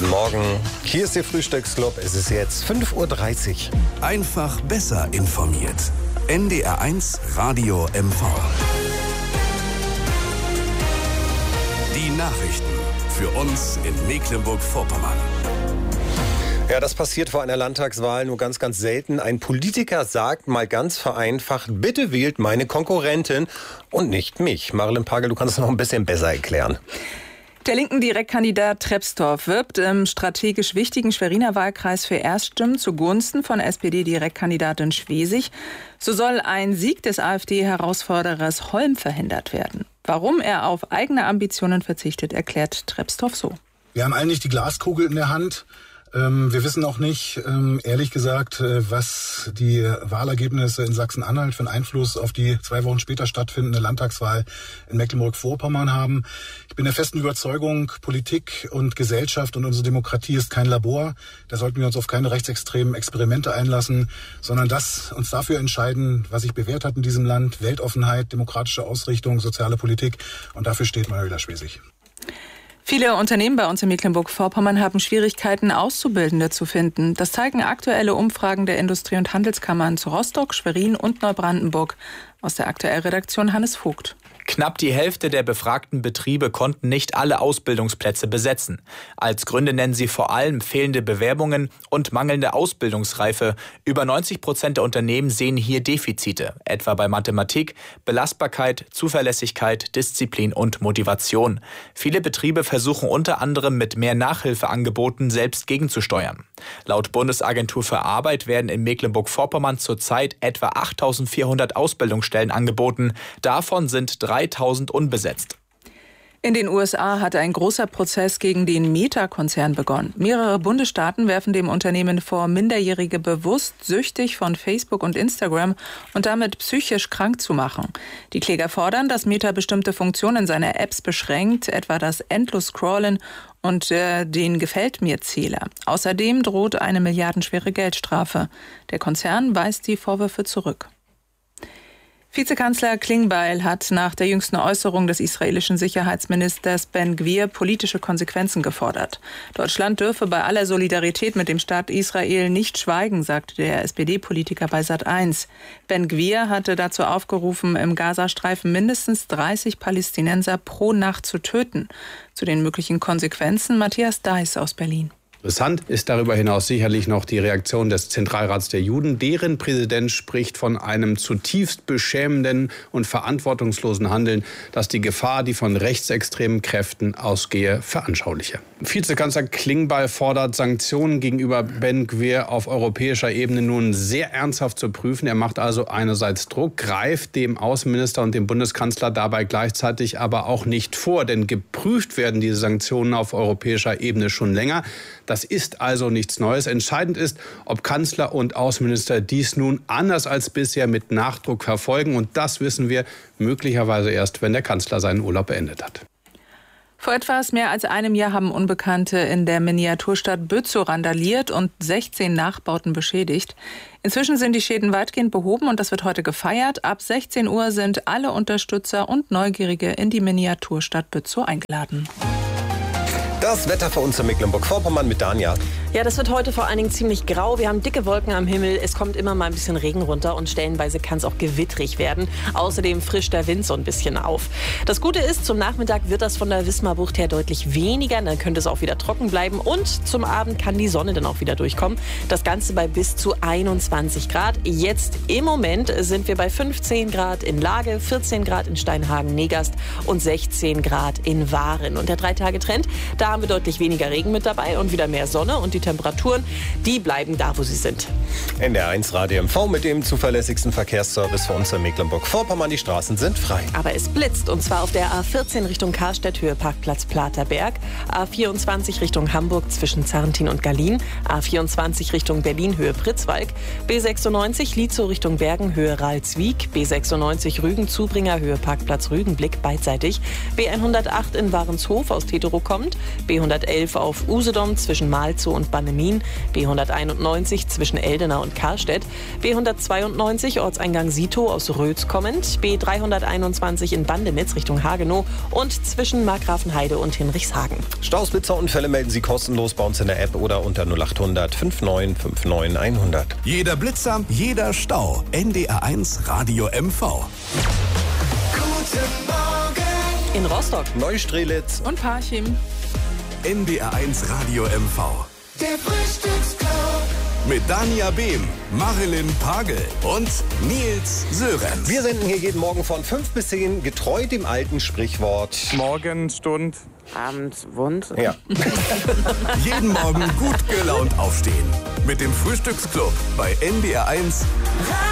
Guten Morgen, hier ist der Frühstücksclub. Es ist jetzt 5:30 Uhr. Einfach besser informiert. NDR1 Radio MV. Die Nachrichten für uns in Mecklenburg-Vorpommern. Ja, das passiert vor einer Landtagswahl nur ganz, ganz selten. Ein Politiker sagt mal ganz vereinfacht, bitte wählt meine Konkurrentin und nicht mich. Marilyn Pagel, du kannst es noch ein bisschen besser erklären. Der linken Direktkandidat Trepstorff wirbt im strategisch wichtigen Schweriner Wahlkreis für Erststimmen zugunsten von SPD-Direktkandidatin Schwesig. So soll ein Sieg des AfD-Herausforderers Holm verhindert werden. Warum er auf eigene Ambitionen verzichtet, erklärt Trepstorff so. Wir haben eigentlich die Glaskugel in der Hand. Wir wissen auch nicht, ehrlich gesagt, was die Wahlergebnisse in Sachsen-Anhalt für einen Einfluss auf die 2 Wochen später stattfindende Landtagswahl in Mecklenburg-Vorpommern haben. Ich bin der festen Überzeugung, Politik und Gesellschaft und unsere Demokratie ist kein Labor. Da sollten wir uns auf keine rechtsextremen Experimente einlassen, sondern uns dafür entscheiden, was sich bewährt hat in diesem Land. Weltoffenheit, demokratische Ausrichtung, soziale Politik. Und dafür steht Marilda Schwesig. Viele Unternehmen bei uns in Mecklenburg-Vorpommern haben Schwierigkeiten, Auszubildende zu finden. Das zeigen aktuelle Umfragen der Industrie- und Handelskammern zu Rostock, Schwerin und Neubrandenburg. Aus der Aktuellredaktion Hannes Vogt. Knapp die Hälfte der befragten Betriebe konnten nicht alle Ausbildungsplätze besetzen. Als Gründe nennen sie vor allem fehlende Bewerbungen und mangelnde Ausbildungsreife. Über 90% der Unternehmen sehen hier Defizite, etwa bei Mathematik, Belastbarkeit, Zuverlässigkeit, Disziplin und Motivation. Viele Betriebe versuchen unter anderem mit mehr Nachhilfeangeboten selbst gegenzusteuern. Laut Bundesagentur für Arbeit werden in Mecklenburg-Vorpommern zurzeit etwa 8.400 Ausbildungsstellen angeboten. Davon sind 3.000 unbesetzt. In den USA hat ein großer Prozess gegen den Meta-Konzern begonnen. Mehrere Bundesstaaten werfen dem Unternehmen vor, Minderjährige bewusst süchtig von Facebook und Instagram und damit psychisch krank zu machen. Die Kläger fordern, dass Meta bestimmte Funktionen seiner Apps beschränkt, etwa das Endlos-Scrollen und den Gefällt-mir-Zähler. Außerdem droht eine milliardenschwere Geldstrafe. Der Konzern weist die Vorwürfe zurück. Vizekanzler Klingbeil hat nach der jüngsten Äußerung des israelischen Sicherheitsministers Ben Gvir politische Konsequenzen gefordert. Deutschland dürfe bei aller Solidarität mit dem Staat Israel nicht schweigen, sagte der SPD-Politiker bei Sat.1. Ben Gvir hatte dazu aufgerufen, im Gazastreifen mindestens 30 Palästinenser pro Nacht zu töten. Zu den möglichen Konsequenzen Matthias Deiß aus Berlin. Interessant ist darüber hinaus sicherlich noch die Reaktion des Zentralrats der Juden. Deren Präsident spricht von einem zutiefst beschämenden und verantwortungslosen Handeln, das die Gefahr, die von rechtsextremen Kräften ausgehe, veranschauliche. Vizekanzler Klingbeil fordert, Sanktionen gegenüber Ben Gvir auf europäischer Ebene nun sehr ernsthaft zu prüfen. Er macht also einerseits Druck, greift dem Außenminister und dem Bundeskanzler dabei gleichzeitig aber auch nicht vor. Denn geprüft werden diese Sanktionen auf europäischer Ebene schon länger. Das ist also nichts Neues. Entscheidend ist, ob Kanzler und Außenminister dies nun anders als bisher mit Nachdruck verfolgen. Und das wissen wir möglicherweise erst, wenn der Kanzler seinen Urlaub beendet hat. Vor etwas mehr als einem Jahr haben Unbekannte in der Miniaturstadt Bützow randaliert und 16 Nachbauten beschädigt. Inzwischen sind die Schäden weitgehend behoben und das wird heute gefeiert. Ab 16 Uhr sind alle Unterstützer und Neugierige in die Miniaturstadt Bützow eingeladen. Das Wetter für uns in Mecklenburg-Vorpommern mit Danja. Ja, das wird heute vor allen Dingen ziemlich grau. Wir haben dicke Wolken am Himmel. Es kommt immer mal ein bisschen Regen runter und stellenweise kann es auch gewittrig werden. Außerdem frischt der Wind so ein bisschen auf. Das Gute ist, zum Nachmittag wird das von der Wismarbucht her deutlich weniger. Dann könnte es auch wieder trocken bleiben und zum Abend kann die Sonne dann auch wieder durchkommen. Das Ganze bei bis zu 21 Grad. Jetzt im Moment sind wir bei 15 Grad in Lage, 14 Grad in Steinhagen-Negast und 16 Grad in Waren. Und der 3-Tage-Trend, da haben wir deutlich weniger Regen mit dabei und wieder mehr Sonne und die Temperaturen, die bleiben da, wo sie sind. NDR1 Radio MV mit dem zuverlässigsten Verkehrsservice für uns in Mecklenburg-Vorpommern. Die Straßen sind frei. Aber es blitzt und zwar auf der A14 Richtung Karstedt, Höhe Parkplatz Platerberg, A24 Richtung Hamburg zwischen Zarntin und Gallien, A24 Richtung Berlin, Höhe Pritzwalk, B96 Lietzow Richtung Bergen, Höhe Ralswiek, B96 Rügen-Zubringer, Höhe Parkplatz Rügenblick beidseitig, B108 in Warenshof aus Teterow kommt, B111 auf Usedom zwischen Malzow und Bannemin, B191 zwischen Eldena und Karstedt, B192 Ortseingang Sito aus Rötz kommend, B321 in Bandenitz Richtung Hagenow und zwischen Markgrafenheide und Hinrichshagen. Staus, Blitzerunfälle melden Sie kostenlos bei uns in der App oder unter 0800 5959 100. Jeder Blitzer, jeder Stau. NDR1 Radio MV. In Rostock, Neustrelitz Und Parchim. NDR1 Radio MV. Der Frühstücksclub. Mit Dania Behm, Marilyn Pagel und Nils Sörensen. Wir senden hier jeden Morgen von 5 bis 10 getreu dem alten Sprichwort. Morgenstund. Abends Wund. Ja. Jeden Morgen gut gelaunt aufstehen. Mit dem Frühstücksclub bei NDR1.